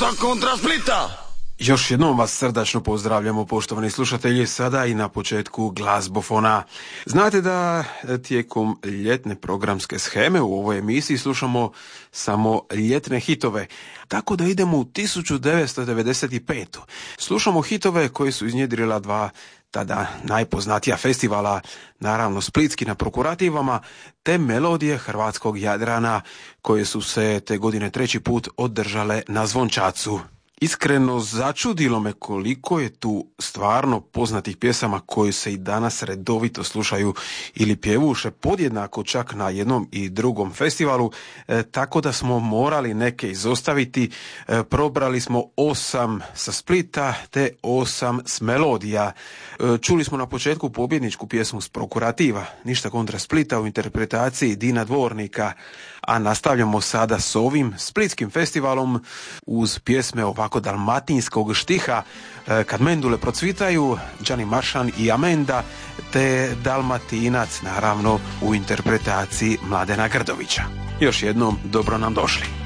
kontra Splita! Još jednom vas srdačno pozdravljamo, poštovani slušatelji, sada i na početku glazbofona. Znate da tijekom ljetne programske sheme u ovoj emisiji slušamo samo ljetne hitove, tako da idemo u 1995. Slušamo hitove koji su iznjedrila dva tada najpoznatija festivala, naravno splitski na Prokurativama, te melodije hrvatskog Jadrana koje su se te godine treći put održale na Zvončacu. Iskreno začudilo me koliko je tu stvarno poznatih pjesama koje se i danas redovito slušaju ili pjevuše podjednako čak na jednom i drugom festivalu, tako da smo morali neke izostaviti. Probrali smo 8 sa Splita te 8 s melodija. Čuli smo na početku pobjedničku pjesmu s Prokurativa, Ništa kontra Splita u interpretaciji Dina Dvornika, a nastavljamo sada s ovim splitskim festivalom uz pjesme ovako dalmatinskog štiha, Kad mendule procvitaju, Đani Maršan i Amenda, te Dalmatinac, naravno u interpretaciji Mladena Grdovića. Još jednom dobro nam došli.